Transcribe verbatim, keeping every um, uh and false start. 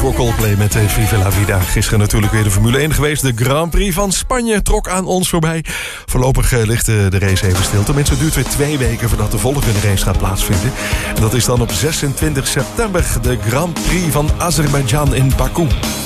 voor Coldplay met Viva la Vida. Gisteren natuurlijk weer de Formule één geweest. De Grand Prix van Spanje trok aan ons voorbij. Voorlopig ligt de race even stil. Tenminste, het duurt weer twee weken voordat de volgende race gaat plaatsvinden. En dat is dan op zesentwintig september de Grand Prix van Azerbeidzjan in Baku.